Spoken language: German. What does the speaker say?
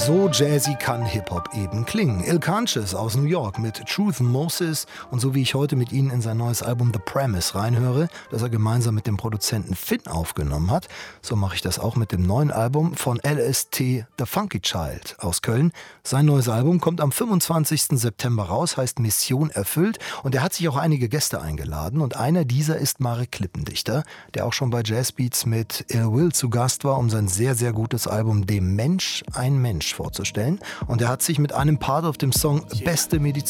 So jazzy kann Hip-Hop eben klingen. Il Canches aus New York mit Truth Moses und so wie ich heute mit Ihnen in sein neues Album The Premise reinhöre, das er gemeinsam mit dem Produzenten Finn aufgenommen hat, so mache ich das auch mit dem neuen Album von LST The Funky Child aus Köln. Sein neues Album kommt am 25. September raus, heißt Mission erfüllt und er hat sich auch einige Gäste eingeladen und einer dieser ist Marek Klippendichter, der auch schon bei Jazzbeats mit Ill Will zu Gast war, um sein sehr, sehr gutes Album Dem Mensch ein Mensch vorzustellen. Und er hat sich mit einem Part auf dem Song Beste Medizin